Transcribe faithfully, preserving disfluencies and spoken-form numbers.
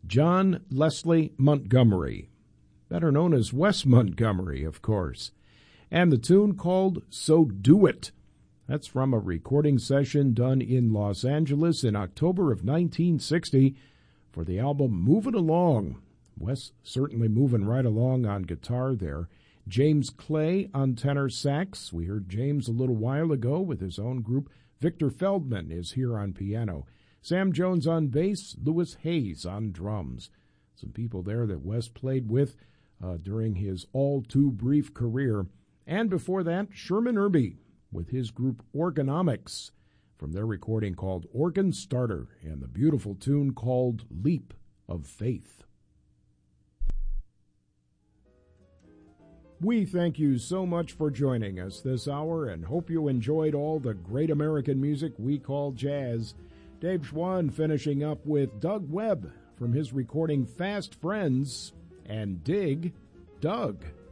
John Leslie Montgomery, better known as Wes Montgomery, of course, and the tune called So Do It. That's from a recording session done in Los Angeles in October of nineteen sixty for the album Movin' Along. Wes certainly moving right along on guitar there. James Clay on tenor sax. We heard James a little while ago with his own group. Victor Feldman is here on piano. Sam Jones on bass. Louis Hayes on drums. Some people there that Wes played with uh, during his all-too-brief career. And before that, Sherman Irby with his group Organomics from their recording called Organ Starter and the beautiful tune called Leap of Faith. We thank you so much for joining us this hour and hope you enjoyed all the great American music we call jazz. Dave Schwann finishing up with Doug Webb from his recording Fast Friends and Dig Doug.